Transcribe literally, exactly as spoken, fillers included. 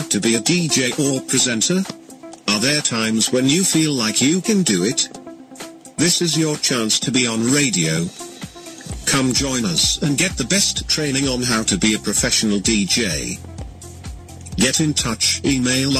to be a D J or presenter? Are there times when you feel like you can do it? This is your chance to be on radio. Come join us and get the best training on how to be a professional D J. Get in touch, email